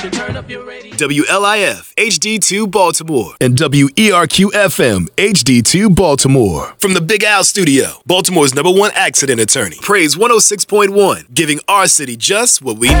WLIF HD2 Baltimore and WERQ FM HD2 Baltimore. From the Big Al Studio, Baltimore's #1 accident attorney. Praise 106.1, giving our city just what we need.